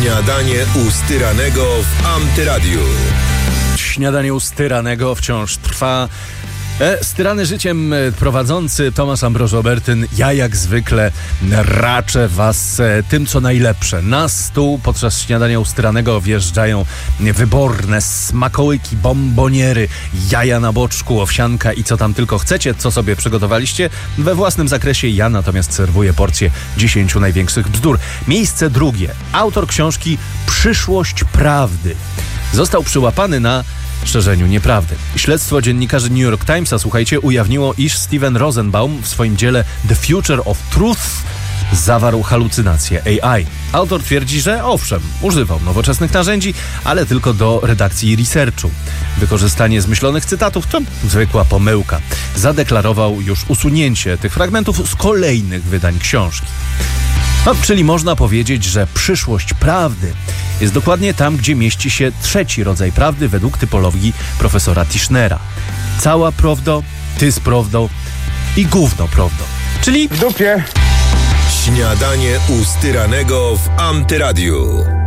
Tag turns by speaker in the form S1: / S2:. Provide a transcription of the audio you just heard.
S1: Śniadanie u Styranego w Antyradiu.
S2: Śniadanie u Styranego wciąż trwa. Styrany życiem prowadzący Tomasz Ambroż-Obertyn. Ja jak zwykle raczę was tym, co najlepsze. Na stół podczas śniadania u Styranego wjeżdżają wyborne smakołyki, bomboniery, jaja na boczku, owsianka i co tam tylko chcecie, co sobie przygotowaliście we własnym zakresie. Ja natomiast serwuję porcję 10 największych bzdur. Miejsce drugie. Autor książki Przyszłość prawdy został przyłapany na szerzeniu nieprawdy. Śledztwo dziennikarzy New York Timesa, słuchajcie, ujawniło, iż Steven Rosenbaum w swoim dziele The Future of Truth zawarł halucynację AI. Autor twierdzi, że owszem, używał nowoczesnych narzędzi, ale tylko do redakcji i researchu. Wykorzystanie zmyślonych cytatów to zwykła pomyłka. Zadeklarował już usunięcie tych fragmentów z kolejnych wydań książki. Czyli można powiedzieć, że przyszłość prawdy jest dokładnie tam, gdzie mieści się trzeci rodzaj prawdy według typologii profesora Tischnera. Cała prawda, ty z prawdą i gówno prawdą. Czyli
S3: w dupie.
S1: Śniadanie u Styranego w Antyradiu.